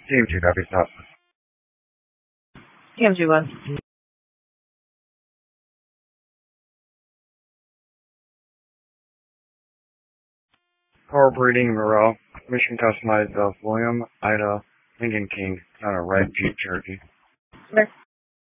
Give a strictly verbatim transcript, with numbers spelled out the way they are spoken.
T M two, copy, stop. T M two one. Car breeding, Morel. Mission customized of William, Ida, Lincoln King, on a red Jeep Cherokee. Okay.